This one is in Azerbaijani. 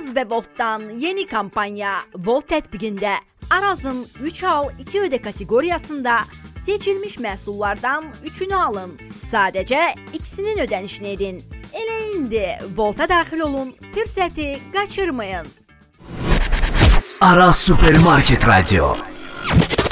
Araz və Voltdan yeni kampanya Volt tətbiqində Arazın 3 al 2 ödə kateqoriyasında seçilmiş məhsullardan 3-ünü alın. Sadəcə ikisinin ödənişini edin. Elə indi Volta daxil olun, fürsəti qaçırmayın. Araz Supermarket Radio.